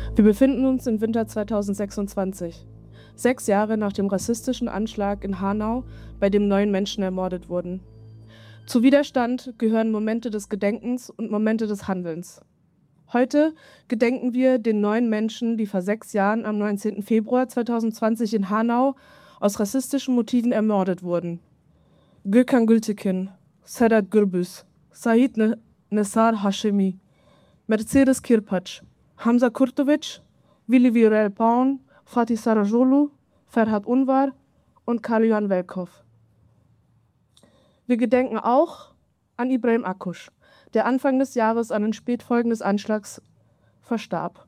Wir befinden uns im Winter 2026, 6 Jahre nach dem rassistischen Anschlag in Hanau, bei dem 9 Menschen ermordet wurden. Zu Widerstand gehören Momente des Gedenkens und Momente des Handelns. Heute gedenken wir den 9 Menschen, die vor 6 Jahren am 19. Februar 2020 in Hanau aus rassistischen Motiven ermordet wurden. Gökhan Gültekin, Sedat Gürbüz, Said Nesar Hashemi, Mercedes Kirpac, Hamza Kurtovic, Willi Viorel Paun, Fatih Sarajolu, Ferhat Unvar und Karl-Johan Welkow. Wir gedenken auch an Ibrahim Akkuş, der Anfang des Jahres an den Spätfolgen des Anschlags verstarb.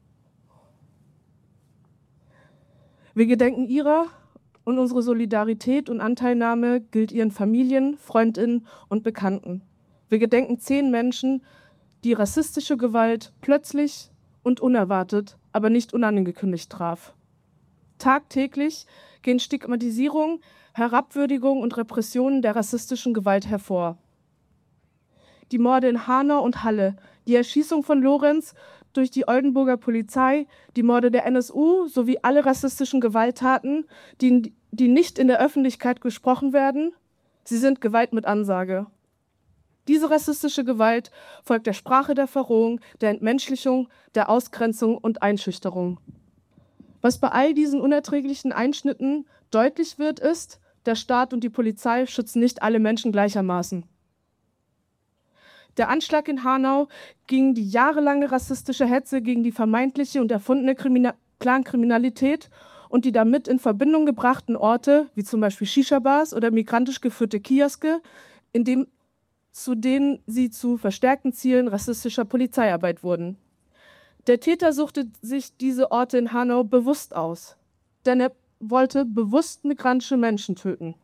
Wir gedenken ihrer und unsere Solidarität und Anteilnahme gilt ihren Familien, Freundinnen und Bekannten. Wir gedenken 10 Menschen, die rassistische Gewalt plötzlich und unerwartet, aber nicht unangekündigt traf. Tagtäglich gehen Stigmatisierung, Herabwürdigung und Repressionen der rassistischen Gewalt hervor. Die Morde in Hanau und Halle, die Erschießung von Lorenz durch die Oldenburger Polizei, die Morde der NSU sowie alle rassistischen Gewalttaten, die nicht in der Öffentlichkeit gesprochen werden, sie sind Gewalt mit Ansage. Diese rassistische Gewalt folgt der Sprache der Verrohung, der Entmenschlichung, der Ausgrenzung und Einschüchterung. Was bei all diesen unerträglichen Einschnitten deutlich wird, ist, der Staat und die Polizei schützen nicht alle Menschen gleichermaßen. Der Anschlag in Hanau gegen die jahrelange rassistische Hetze gegen die vermeintliche und erfundene Clankriminalität und die damit in Verbindung gebrachten Orte, wie zum Beispiel Shisha-Bars oder migrantisch geführte Kioske, zu denen sie zu verstärkten Zielen rassistischer Polizeiarbeit wurden. Der Täter suchte sich diese Orte in Hanau bewusst aus, denn er wollte bewusst migrantische Menschen töten.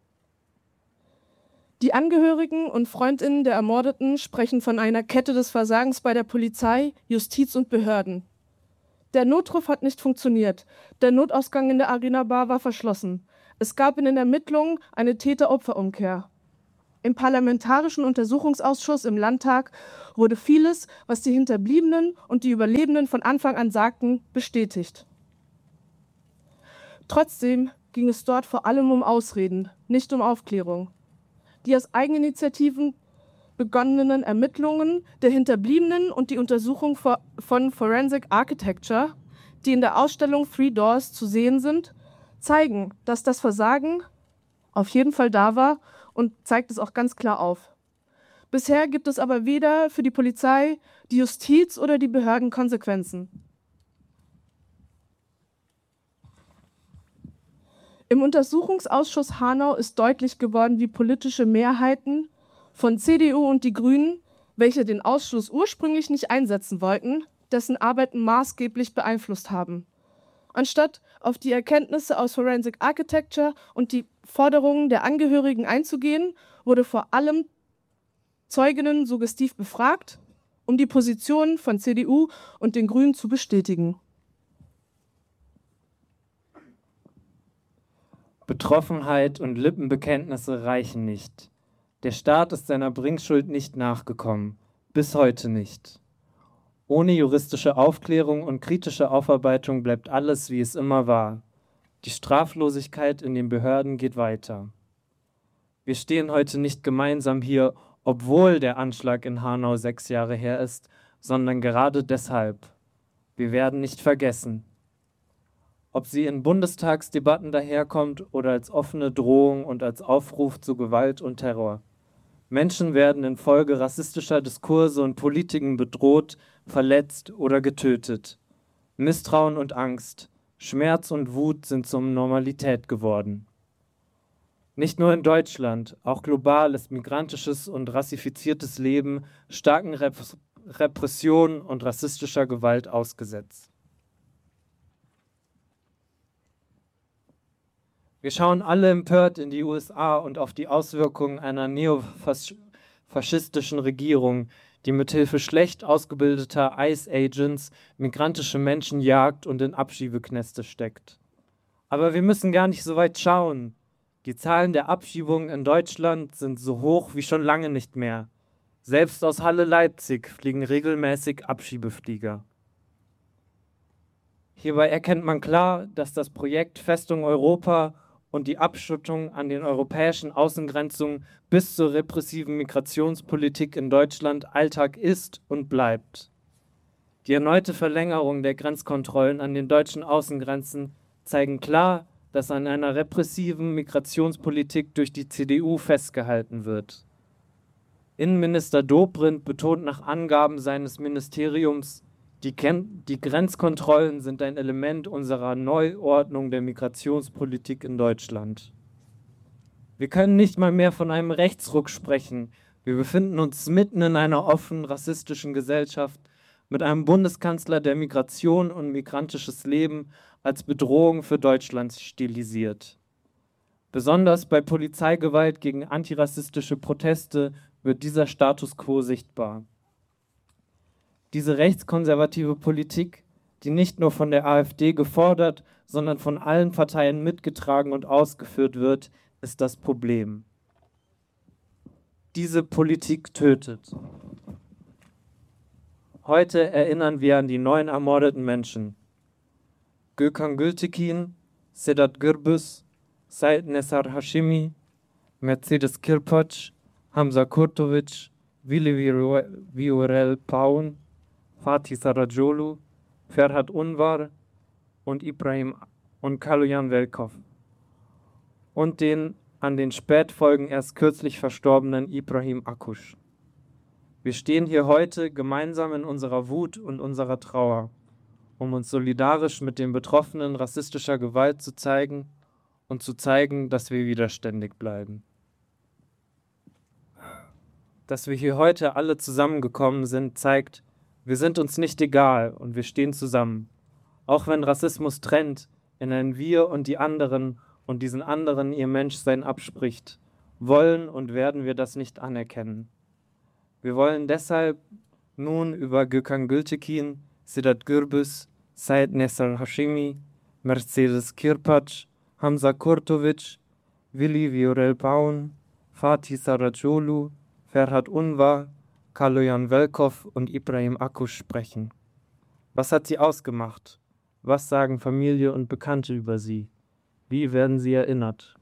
Die Angehörigen und Freundinnen der Ermordeten sprechen von einer Kette des Versagens bei der Polizei, Justiz und Behörden. Der Notruf hat nicht funktioniert. Der Notausgang in der Arena Bar war verschlossen. Es gab in den Ermittlungen eine Täter-Opfer-Umkehr. Im Parlamentarischen Untersuchungsausschuss im Landtag wurde vieles, was die Hinterbliebenen und die Überlebenden von Anfang an sagten, bestätigt. Trotzdem ging es dort vor allem um Ausreden, nicht um Aufklärung. Die aus Eigeninitiativen begonnenen Ermittlungen der Hinterbliebenen und die Untersuchung von Forensic Architecture, die in der Ausstellung Three Doors zu sehen sind, zeigen, dass das Versagen auf jeden Fall da war und zeigt es auch ganz klar auf. Bisher gibt es aber weder für die Polizei, die Justiz oder die Behörden Konsequenzen. Im Untersuchungsausschuss Hanau ist deutlich geworden, wie politische Mehrheiten von CDU und die Grünen, welche den Ausschuss ursprünglich nicht einsetzen wollten, dessen Arbeiten maßgeblich beeinflusst haben. Anstatt auf die Erkenntnisse aus Forensic Architecture und die Forderungen der Angehörigen einzugehen, wurde vor allem Zeuginnen suggestiv befragt, um die Positionen von CDU und den Grünen zu bestätigen. Betroffenheit und Lippenbekenntnisse reichen nicht. Der Staat ist seiner Bringschuld nicht nachgekommen, bis heute nicht. Ohne juristische Aufklärung und kritische Aufarbeitung bleibt alles, wie es immer war. Die Straflosigkeit in den Behörden geht weiter. Wir stehen heute nicht gemeinsam hier, obwohl der Anschlag in Hanau 6 Jahre her ist, sondern gerade deshalb. Wir werden nicht vergessen. Ob sie in Bundestagsdebatten daherkommt oder als offene Drohung und als Aufruf zu Gewalt und Terror. Menschen werden infolge rassistischer Diskurse und Politiken bedroht, verletzt oder getötet. Misstrauen und Angst, Schmerz und Wut sind zur Normalität geworden. Nicht nur in Deutschland, auch global ist migrantisches und rassifiziertes Leben starken Repressionen und rassistischer Gewalt ausgesetzt. Wir schauen alle empört in die USA und auf die Auswirkungen einer neofaschistischen Regierung, die mithilfe schlecht ausgebildeter ICE-Agents migrantische Menschen jagt und in Abschiebeknäste steckt. Aber wir müssen gar nicht so weit schauen. Die Zahlen der Abschiebungen in Deutschland sind so hoch wie schon lange nicht mehr. Selbst aus Halle-Leipzig fliegen regelmäßig Abschiebeflieger. Hierbei erkennt man klar, dass das Projekt Festung Europa und die Abschottung an den europäischen Außengrenzen bis zur repressiven Migrationspolitik in Deutschland Alltag ist und bleibt. Die erneute Verlängerung der Grenzkontrollen an den deutschen Außengrenzen zeigen klar, dass an einer repressiven Migrationspolitik durch die CDU festgehalten wird. Innenminister Dobrindt betont nach Angaben seines Ministeriums, die Grenzkontrollen sind ein Element unserer Neuordnung der Migrationspolitik in Deutschland. Wir können nicht mal mehr von einem Rechtsruck sprechen. Wir befinden uns mitten in einer offenen rassistischen Gesellschaft mit einem Bundeskanzler, der Migration und migrantisches Leben als Bedrohung für Deutschland stilisiert. Besonders bei Polizeigewalt gegen antirassistische Proteste wird dieser Status quo sichtbar. Diese rechtskonservative Politik, die nicht nur von der AfD gefordert, sondern von allen Parteien mitgetragen und ausgeführt wird, ist das Problem. Diese Politik tötet. Heute erinnern wir an die 9 ermordeten Menschen. Gökhan Gültekin, Sedat Gürbüz, Said Nesar Hashimi, Mercedes Kirpac, Hamza Kurtovic, Vili Viorel Paun, Fatih Saracoglu, Ferhat Unvar und Ibrahim und Kaloyan Velkov und den an den Spätfolgen erst kürzlich verstorbenen Ibrahim Akush. Wir stehen hier heute gemeinsam in unserer Wut und unserer Trauer, um uns solidarisch mit den Betroffenen rassistischer Gewalt zu zeigen und zu zeigen, dass wir widerständig bleiben. Dass wir hier heute alle zusammengekommen sind, zeigt, wir sind uns nicht egal und wir stehen zusammen. Auch wenn Rassismus trennt, in ein Wir und die anderen und diesen anderen ihr Menschsein abspricht, wollen und werden wir das nicht anerkennen. Wir wollen deshalb nun über Gökhan Gültekin, Sedat Gürbüz, Said Nesar Hashimi, Mercedes Kirpac, Hamza Kurtovic, Vili Viorel Paun, Fatih Saracoglu, Ferhat Unvar, Kaloyan Velkov und Ibrahim Akush sprechen. Was hat sie ausgemacht? Was sagen Familie und Bekannte über sie? Wie werden sie erinnert?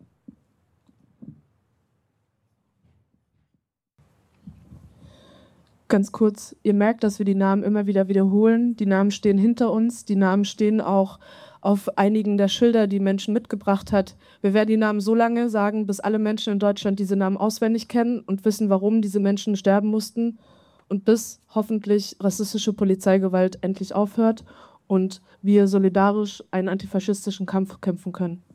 Ganz kurz, ihr merkt, dass wir die Namen immer wieder wiederholen. Die Namen stehen hinter uns, die Namen stehen auch auf einigen der Schilder, die Menschen mitgebracht hat. Wir werden die Namen so lange sagen, bis alle Menschen in Deutschland diese Namen auswendig kennen und wissen, warum diese Menschen sterben mussten und bis hoffentlich rassistische Polizeigewalt endlich aufhört und wir solidarisch einen antifaschistischen Kampf kämpfen können.